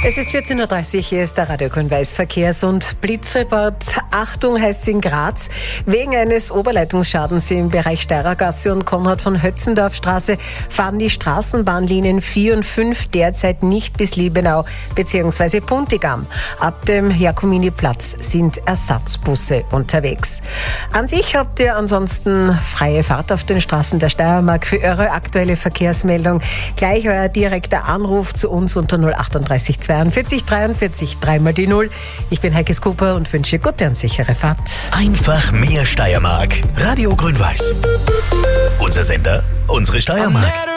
Es ist 14.30 Uhr, hier ist der Radio Grün-Weiß Verkehrs- und Blitzreport. Achtung heißt es in Graz. Wegen eines Oberleitungsschadens im Bereich Steirergasse und Konrad von Hötzendorfstraße fahren die Straßenbahnlinien 4 und 5 derzeit nicht bis Liebenau bzw. Puntigam. Ab dem Jakomini-Platz sind Ersatzbusse unterwegs. An sich habt ihr ansonsten freie Fahrt auf den Straßen der Steiermark. Für eure aktuelle Verkehrsmeldung gleich euer direkter Anruf zu uns unter 038 42 43 3 die 0. Ich bin Heike Cooper und wünsche gute und sichere Fahrt. Einfach mehr Steiermark. Radio Grün-Weiß. Unser Sender, unsere Steiermark.